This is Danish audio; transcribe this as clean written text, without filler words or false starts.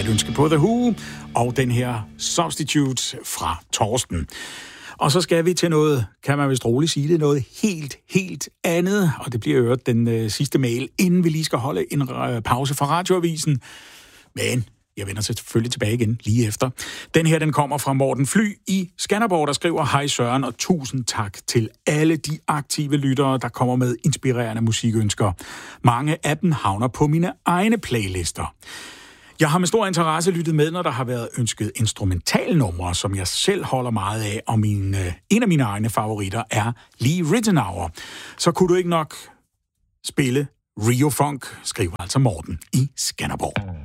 et ønske på The Who, og den her Substitute fra Torsten. Og så skal vi til noget, kan man vist roligt sige det, noget helt andet, og det bliver jo den sidste mail, inden vi lige skal holde en pause fra radioavisen. Men jeg vender selvfølgelig tilbage igen lige efter. Den her, den kommer fra Morten Fly i Skanderborg, der skriver: Hej Søren, og tusind tak til alle de aktive lyttere, der kommer med inspirerende musikønsker. Mange af dem havner på mine egne playlister. Jeg har med stor interesse lyttet med, når der har været ønsket instrumentalnumre, som jeg selv holder meget af, og en af mine egne favoritter er Lee Ritenour. Så kunne du ikke nok spille Rio Funk, skriver altså Morten i Skanderborg.